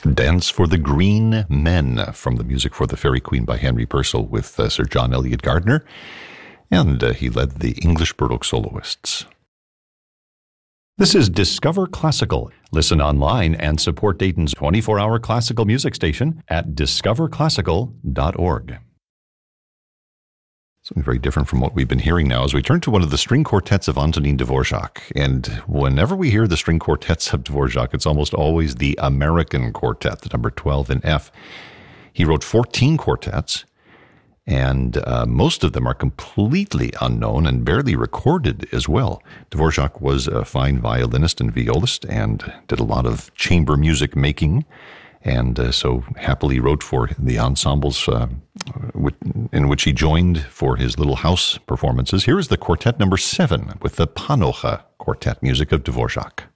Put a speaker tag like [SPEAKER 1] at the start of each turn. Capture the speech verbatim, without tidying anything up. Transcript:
[SPEAKER 1] Dance for the Green Men from the Music for the Fairy Queen by Henry Purcell with uh, Sir John Eliot Gardiner. And uh, he led the English Burdock soloists. This is Discover Classical. Listen online and support Dayton's twenty-four hour classical music station at discover classical dot org. Something very different from what we've been hearing now as we turn to one of the string quartets of Antonin Dvorak. And whenever we hear the string quartets of Dvorak, it's almost always the American quartet, the number twelve in F. He wrote fourteen quartets, and uh, most of them are completely unknown and barely recorded as well. Dvorak was a fine violinist and violist and did a lot of chamber music making, and uh, so happily wrote for the ensembles uh, in which he joined for his little house performances. Here is the quartet number seven with the Panocha quartet music of Dvorak.